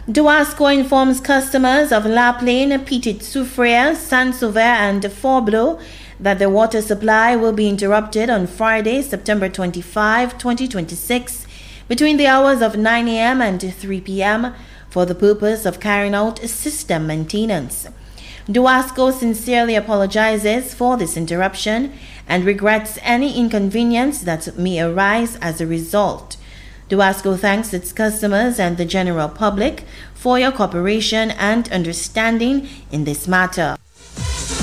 Duasco informs customers of La Plaine, Petit Soufrière, Saint-Sauveur and Forbleau that the water supply will be interrupted on Friday, September 25, 2026, between the hours of 9 a.m. and 3 p.m. for the purpose of carrying out system maintenance. Duasco sincerely apologizes for this interruption and regrets any inconvenience that may arise as a result. Duasco thanks its customers and the general public for your cooperation and understanding in this matter.